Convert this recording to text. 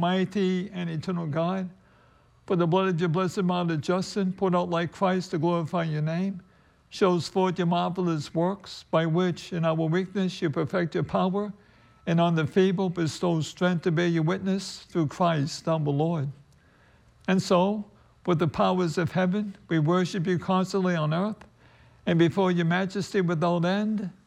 Almighty and eternal God, for the blood of your blessed Mother Justin, poured out like Christ to glorify your name, shows forth your marvelous works, by which in our weakness you perfect your power, and on the feeble bestow strength to bear your witness through Christ our Lord. And so, with the powers of heaven, we worship you constantly on earth, and before your majesty without end,